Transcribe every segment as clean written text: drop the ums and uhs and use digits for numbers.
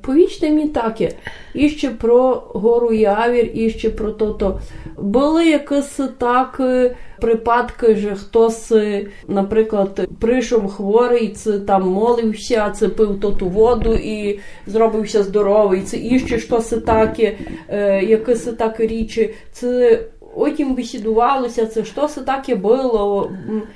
Повічте мені таке, іще про гору Явір, іще про то. Були якісь так припадки, що хтось, наприклад, прийшов хворий, це там молився, це пив ту воду і зробився здоровий, це іще щось таке, якісь такі річі, це потім бесідувалося, це щось таке було,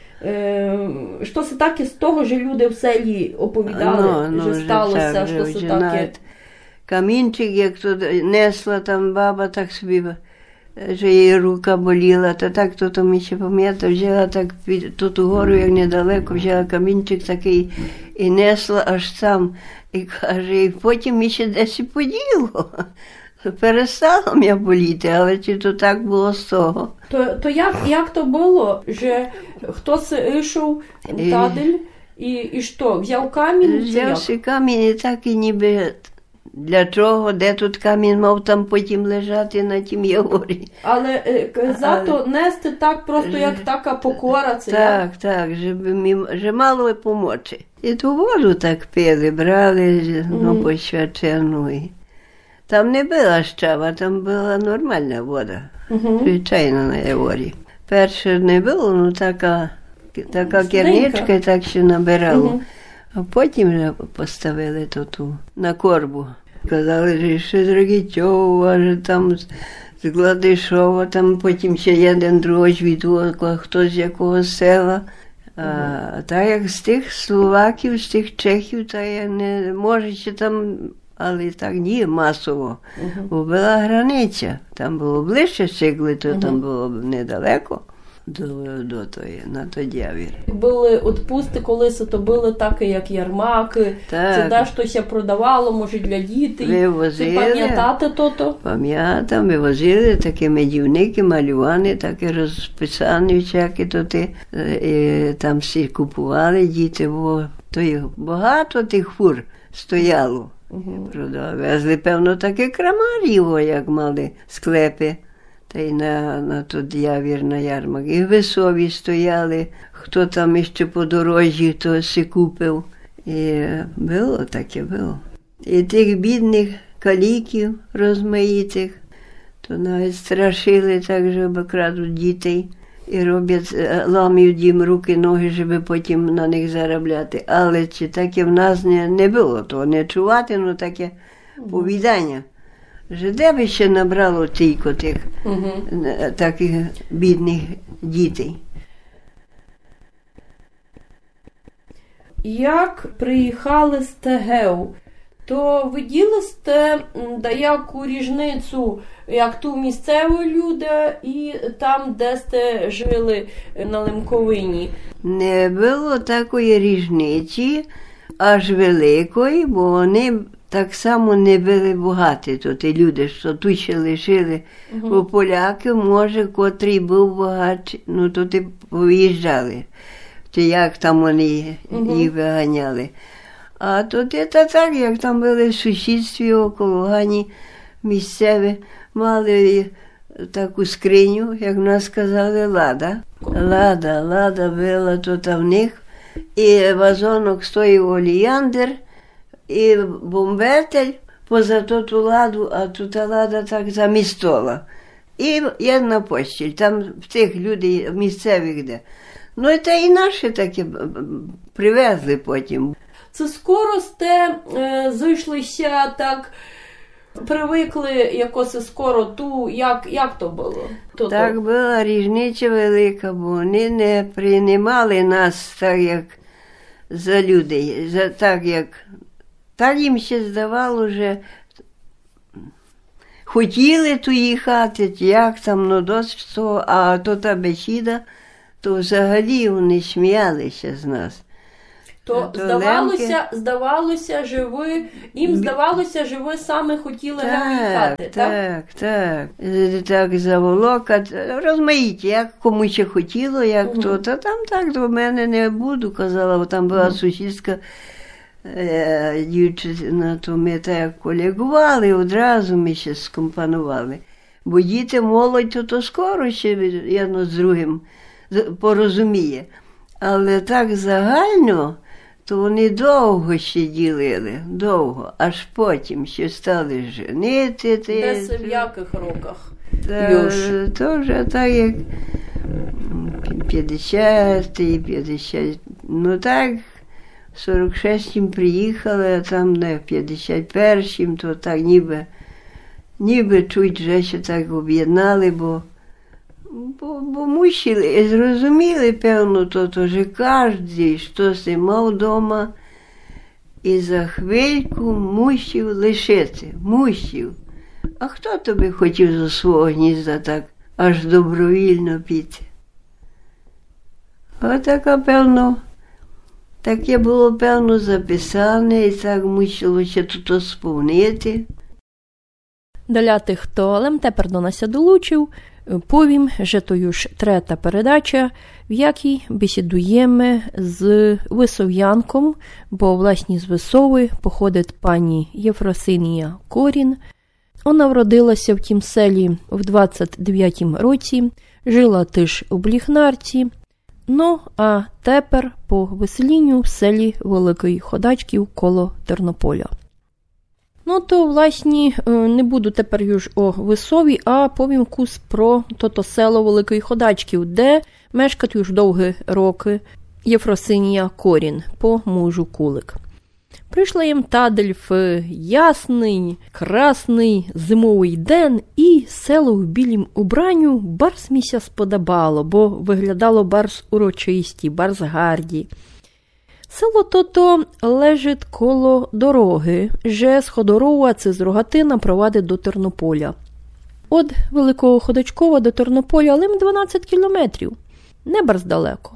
щось таке з того, що люди в селі оповідали, що сталося, щось таке. Камінчик, як тут несла там баба, так собі, що її рука боліла, то так, то ми ще пам'ятаю, взяла так тут угору, як недалеко, взяла камінчик такий і несла аж там, і каже, і потім ще десь і поділо. Перестало мене боліти, але чи то так було з того. То як то було, що хтось йшов тадель і що, взяв камінь? Взявся камінь і так і ніби... Для чого? Де тут камінь мав там потім лежати на тім Яворі? Але зато нести так просто, як така покора. Це так, щоб мало помочі. І ту воду так пили, брали, посвячену. Там не була щава, там була нормальна вода, звичайно, на Яворі. Перше не було, така керничка, так що набирало. А потім вже поставили ту на корбу. Казали, що з Рогітьова, що там з Гладишова, там потім ще один другий відвод, хто з якого села. А так як з тих словаків, з тих чехів, та я не може ще там, але так ні, масово. Бо була границя. Там було ближче Сигли, то там було недалеко. До тої, на той Явір. Були відпусти колись, то були такі, як ярмаки, це де щось продавало, може, для дітей. Вивозили. Це пам'ятати то? Пам'ятам, вивозили такі медівники, малювані, такі розписані всякі тоти. І там всі купували діти, бо багато тих фур стояло. Везли, певно, такі крамарі, як мали склепи. Та й на тут Явір, на ярмарк. І весові стояли, хто там іще по дорожі, то си купив. І було таке, було. І тих бідних каліків розмаїтих, то навіть страшили так, щоб крадуть дітей. І роблять, ламають їм руки, ноги, щоб потім на них заробляти. Але чи таке в нас не було, то не чувати, ну таке повідання. Де би ще набрало тільки тих таких бідних дітей. Як приїхали з Тегев, то виділи сте деяку різницю, як ту місцеві люди і там, де сте жили на Лемковині? Не було такої різниці, аж великої, бо вони так само не були багаті тут і люди, що тут ще лишили. Бо поляки, може, котрий був багатший, ну тут і виїжджали. Чи як там вони їх виганяли. А тут і так, як там були в сусідстві около Гані місцеві, мали таку скриню, як в нас сказали, лада. Лада була тут в них. І вазонок стоїв оліяндр, і бомбетель поза ту ладу, а тут лада так замістола. І jedna постіль, там в тих людей місцевих де. Ну і та і наші такі привезли потім. Це скоро сте зійшлися так, привикли якось скоро ту, як то було? Так була різниця велика, бо вони не приймали нас так, як за людей, так їм ще здавало, що хотіли ту їхати, як там, ну досить того, а то та бесіда, то взагалі вони сміялися з нас. То здавалося, що ви, що ви саме хотіли їхати, так? Так, заволока, розмаїті, як кому ще хотіло, як то, та там так до мене не буду, казала, бо там була сусідська дівчина, то ми так колегували, одразу ми ще скомпонували. Бо діти, молодь, то скоро ще одно з другим порозуміє. Але так загально, то вони довго ще ділили, довго, аж потім ще стали женити. Десь в яких роках? То вже так, як 50-й, 50, ну так, в 46-м приїхали, а там не, в 51-м, то так ніби чуть вже ще так об'єднали, бо мусили, і зрозуміли, певно, то вже кожен, щось мав вдома, і за хвильку мусив лишити, мусив. А хто тобі хотів зі свого гнізда так аж добровільно піти? Отака, певно, таке було, певно, записане, і так мусило ще тут сповнити. Для тих, хто алем тепер до нас долучив, повім, що то ж третя передача, в якій бесідуємо з висов'янком, бо, власне, з Висови походить пані Єфросинія Корін. Вона вродилася в тім селі в 29-м році, жила теж у Бліхнарці, ну, а тепер по виселінню в селі Великий Ходачків коло Тернополя. Ну, то, власне, не буду тепер już о Висові, а повім кус про то село Великий Ходачків, де мешкать już довгі роки Єфросинія Корін, по мужу Кулик. Прийшла їм тадель в ясний, красний зимовий день, і село в білім убранню барс міся сподобало, бо виглядало барс урочисті, барс гарді. Село то лежить коло дороги, же з Ходорова це з Рогатина провадить до Тернополя. От Великого Ходачкова до Тернополя лим 12 кілометрів, не барс далеко.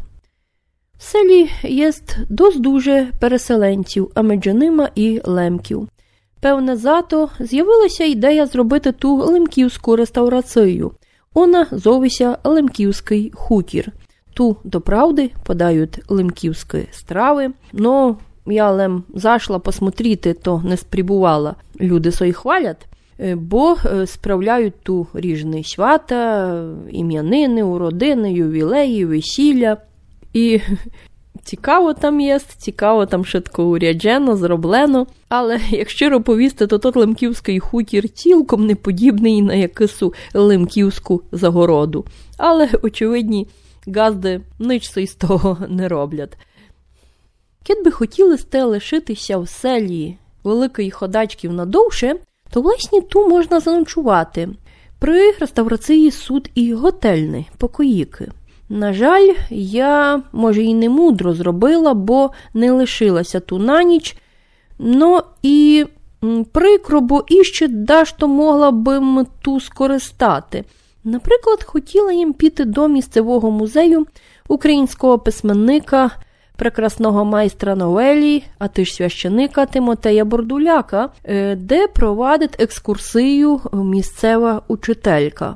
В селі є дуже переселенців, а між ними і лемків. Певне, зато з'явилася ідея зробити ту лемківську реставрацію. Вона зовися Лемківський хутір. Ту, до правди, подають лемківські страви, но я лем зашла посмотріти, то не сприбувала. Люди сої хвалять, бо справляють ту різні свята, ім'янини, уродини, ювілеї, весілля. І цікаво там є, цікаво там швидко уряджено, зроблено. Але, як щиро повісти, то тот лемківський хутір цілком не подібний на якису лемківську загороду. Але, очевидні, газди ніч з того не роблять. Кід би хотіли сте лишитися в селі Великий Ходачків надовше, то, власне, ту можна заночувати. При реставрації суд і готельні покоїки. На жаль, я, може, і не мудро зробила, бо не лишилася ту на ніч. Ну і прикро, бо іще дашто могла б ту скористати. Наприклад, хотіла їм піти до місцевого музею українського письменника, прекрасного майстра новелі, а тиж священика Тимотея Бордуляка, де провадить екскурсію місцева учителька.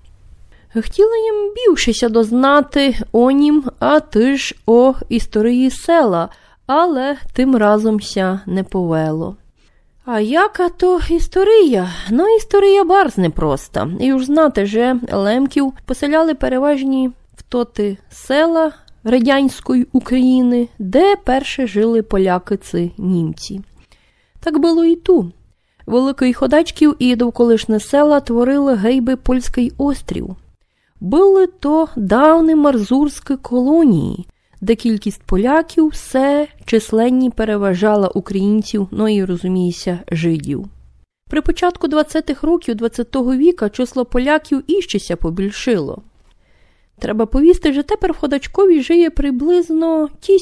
Хотіла їм більшися дознати о нім, а тиж о історії села, але тим разом ся не повело. А яка то історія? Ну, історія барз непроста. І уж знати же, лемків поселяли переважні в тоти села радянської України, де перше жили поляки-німці. Так було і ту. Великий Ходачків і довколишні села творили гейби Польський острів. Були то давні марзурські колонії, де кількість поляків все численні переважала українців, ну і, розуміється, жидів. При початку 20-х років 20-го віка число поляків іщеся побільшило. Треба повісти, що тепер в Ходачкові жиє приблизно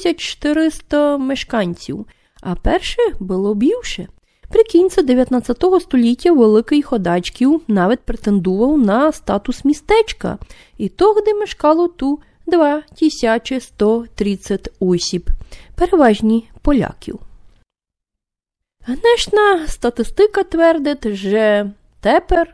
1400 мешканців, а перше було більше. При кінці 19 століття Великий Ходачків навіть претендував на статус містечка, і тогди мешкало ту 2130 осіб, переважні поляків. Гнешна статистика твердить, що тепер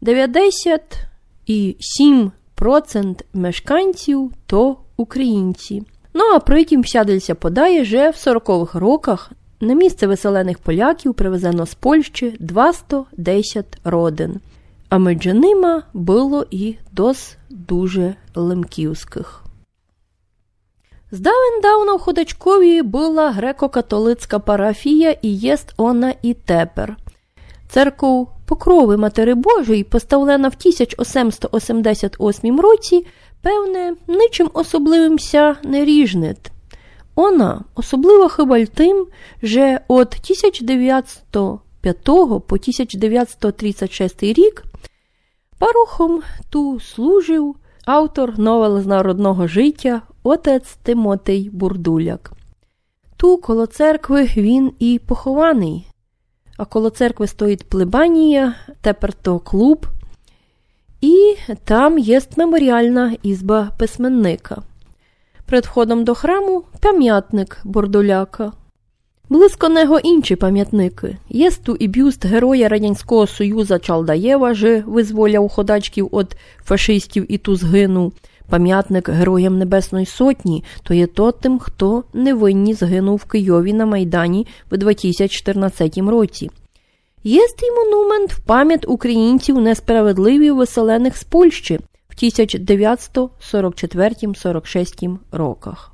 97% мешканців то українці. Ну, а притім сядельця подає, що в 40-х роках на місце виселених поляків привезено з Польщі 210 родин, а між ними було і дуже лемківських. Здавен-давно в Ходачкові була греко-католицька парафія і єст вона і тепер. Церков Покрови Матери Божої, поставлена в 1888 році, певне, нічим особливим ся не ріжнить. Вона особливо хиба тим, що від 1905 по 1936 рік парохом ту служив автор новел з народного життя отець Тимотей Бурдуляк. Ту коло церкви він і похований, а коло церкви стоїть плебанія, тепер то клуб, і там є меморіальна ізба письменника. Перед входом до храму пам'ятник Бурдуляка. Близько него інші пам'ятники. Є ту і бюст героя Радянського Союза Чалдаєва, що визволяв ходачків від фашистів і ту згинув. Пам'ятник Героям Небесної Сотні, то є тим, хто невинні згинув в Києві на Майдані в 2014 році. Є й монумент в пам'ять українців несправедливо виселених з Польщі в 1944-46 роках.